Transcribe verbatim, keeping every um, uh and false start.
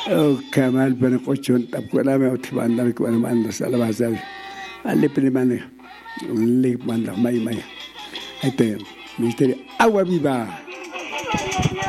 Oh, Kamal Benacochon, Tapqualame, Otibanda, Quamanda, Salabazal, Aleprimane, Lake Manda, May May. I tell you, Mister Agua Viva.